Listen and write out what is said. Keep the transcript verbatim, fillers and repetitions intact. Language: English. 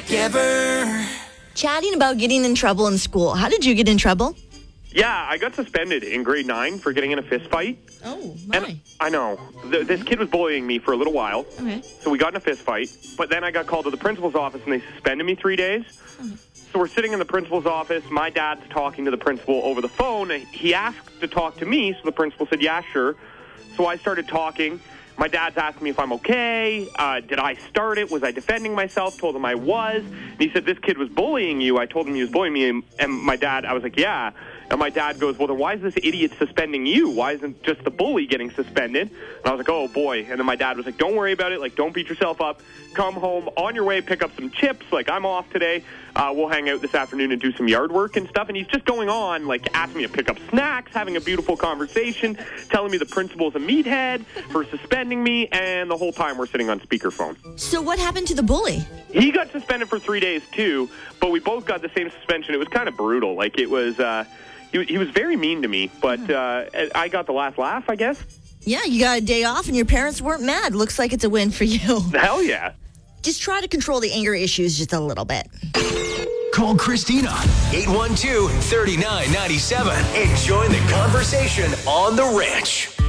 ever. Chatting about getting in trouble in school. How did you get in trouble? Yeah, I got suspended in grade nine for getting in a fist fight. Oh, my. And I know. Th- this kid was bullying me for a little while. Okay. So we got in a fist fight. But then I got called to the principal's office, and they suspended me three days. Okay. So we're sitting in the principal's office. My dad's talking to the principal over the phone. He asked to talk to me, so the principal said, yeah, sure. So I started talking. My dad's asked me if I'm okay. Uh, did I start it? Was I defending myself? Told him I was. And he said, this kid was bullying you. I told him he was bullying me. And, and my dad, I was like, yeah. And my dad goes, well, then why is this idiot suspending you? Why isn't just the bully getting suspended? And I was like, oh, boy. And then my dad was like, don't worry about it. Like, don't beat yourself up. Come home on your way, pick up some chips. Like, I'm off today. Uh, we'll hang out this afternoon and do some yard work and stuff. And he's just going on, like, asking me to pick up snacks, having a beautiful conversation, telling me the principal's a meathead for suspending me. And the whole time we're sitting on speakerphone. So what happened to the bully? He got suspended for three days, too. But we both got the same suspension. It was kind of brutal. Like, it was... Uh, He, he was very mean to me, but uh, I got the last laugh, I guess. Yeah, you got a day off and your parents weren't mad. Looks like it's a win for you. Hell yeah. Just try to control the anger issues just a little bit. Call Christina. eight one two, three nine nine seven and join the conversation on The Ranch.